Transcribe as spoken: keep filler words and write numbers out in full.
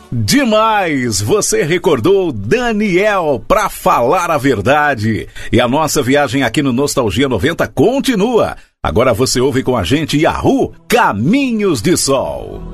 Demais! Você recordou Daniel pra falar a verdade. E a nossa viagem aqui no Nostalgia noventa continua. Agora você ouve com a gente Yahoo Caminhos de Sol.